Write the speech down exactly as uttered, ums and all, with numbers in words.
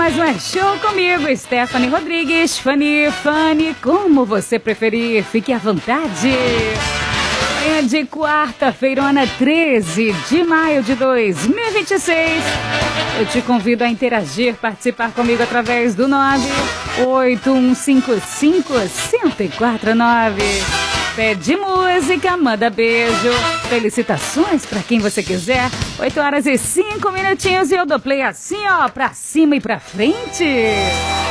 mais um É Show comigo, Stephanie Rodrigues, Fanny, Fanny, como você preferir, fique à vontade. É de quarta-feirona, treze de maio de dois mil e vinte e seis. Eu te convido a interagir, participar comigo através do nove oito um cinco cinco, zero quatro nove. Pede música, manda beijo, felicitações pra quem você quiser. oito horas e cinco minutinhos e eu dou play assim, ó, pra cima e pra frente.